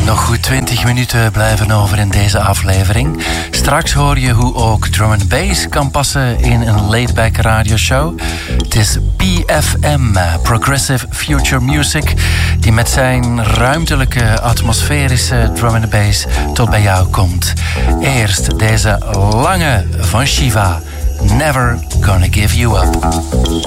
Nog goed 20 minuten blijven over in deze aflevering. Straks hoor je hoe ook drum and bass kan passen in een laid-back radioshow. Het is PFM, Progressive Future Music, die met zijn ruimtelijke, atmosferische drum and bass tot bij jou komt. Eerst deze lange van Shiva, Never Gonna Give You Up.